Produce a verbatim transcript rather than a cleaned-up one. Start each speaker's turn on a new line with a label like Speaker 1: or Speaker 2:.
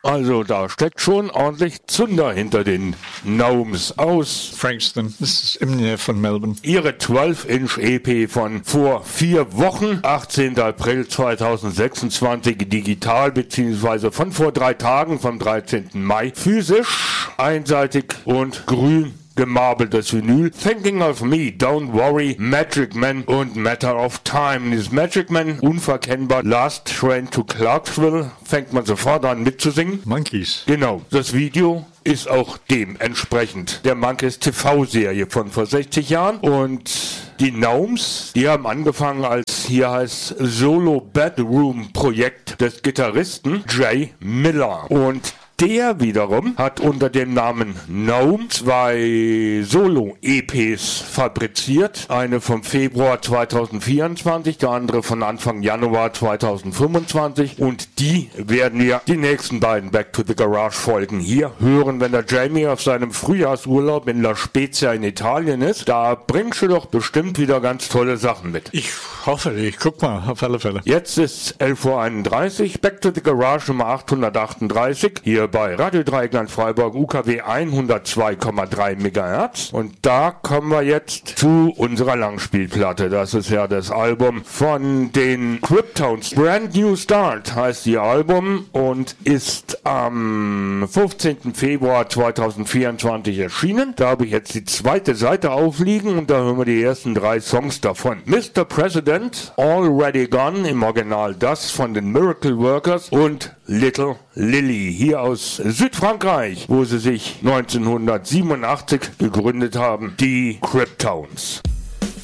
Speaker 1: Also da steckt schon ordentlich Zunder hinter den Gnomes aus
Speaker 2: Frankston, das ist in der Nähe von Melbourne.
Speaker 1: Ihre zwölf Inch E P von vor vier Wochen, achtzehnten April zweitausendsechsundzwanzig, digital, beziehungsweise von vor drei Tagen, vom dreizehnten Mai, physisch, einseitig und grün. Gemarbeltes Vinyl, Thinking of Me, Don't Worry, Magic Man und Matter of Time. Dieses Magic Man, unverkennbar, Last Train to Clarksville, fängt man sofort an mitzusingen.
Speaker 2: Monkeys.
Speaker 1: Genau, das Video ist auch dementsprechend der Monkeys T V-Serie von vor sechzig Jahren und die Gnomes, die haben angefangen als, hier heißt Solo-Bedroom-Projekt des Gitarristen Jay Miller und der wiederum hat unter dem Namen Gnome zwei Solo-E Ps fabriziert. Eine vom Februar zweitausendvierundzwanzig, der andere von Anfang Januar zweitausendfünfundzwanzig. Und die werden wir die nächsten beiden Back to the Garage Folgen hier hören, wenn der Jamie auf seinem Frühjahrsurlaub in La Spezia in Italien ist. Da bringst du doch bestimmt wieder ganz tolle Sachen mit.
Speaker 2: Ich hoffe, ich guck mal, auf alle Fälle.
Speaker 1: Jetzt ist elf Uhr einunddreißig, Back to the Garage Nummer achthundertachtunddreißig, hier bei Radio Dreieckland Freiburg, U K W hundertzwei Komma drei Megahertz. Und da kommen wir jetzt zu unserer Langspielplatte. Das ist ja das Album von den Cryptones. Brand New Start heißt die Album und ist am fünfzehnten Februar zweitausendvierundzwanzig erschienen. Da habe ich jetzt die zweite Seite aufliegen und da hören wir die ersten drei Songs davon. Mister President, Already Gone, im Original das von den Miracle Workers und Little Lily, hier aus Südfrankreich, wo sie sich neunzehnhundertsiebenundachtzig gegründet haben, die Cryptones.